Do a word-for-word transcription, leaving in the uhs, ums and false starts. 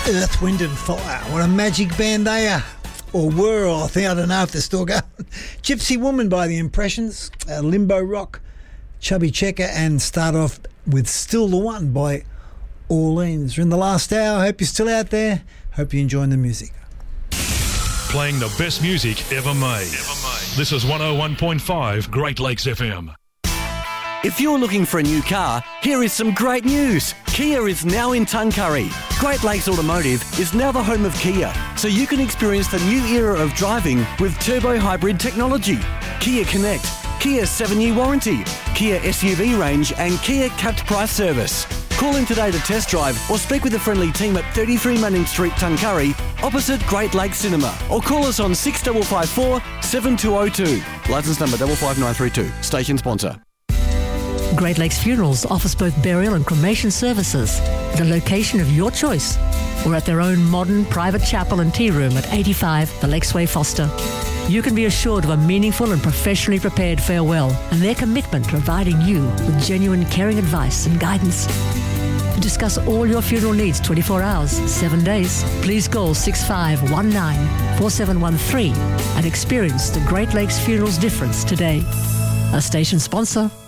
Earth, Wind and Fire. What a magic band they are. Or were, or I think, I don't know if they're still going. Gypsy Woman by The Impressions, uh, Limbo Rock, Chubby Checker, and start off with Still the One by Orleans. We're in the last hour. Hope you're still out there. Hope you're enjoying the music. Playing the best music ever made. Ever made. This is one oh one point five Great Lakes F M. If you're looking for a new car, here is some great news. Kia is now in Tuncurry. Great Lakes Automotive is now the home of Kia, so you can experience the new era of driving with turbo hybrid technology. Kia Connect, Kia seven-year warranty, Kia S U V range and Kia capped price service. Call in today to test drive or speak with the friendly team at thirty-three Manning Street, Tuncurry, opposite Great Lakes Cinema, or call us on six five five four, seven two zero two. Licence number five five nine three two. Station sponsor. Great Lakes Funerals offers both burial and cremation services at a location of your choice or at their own modern private chapel and tea room at eighty-five The Lakesway, Foster. You can be assured of a meaningful and professionally prepared farewell and their commitment to providing you with genuine caring advice and guidance. To discuss all your funeral needs twenty-four hours, seven days, please call six five one nine, four seven one three and experience the Great Lakes Funerals difference today. A station sponsor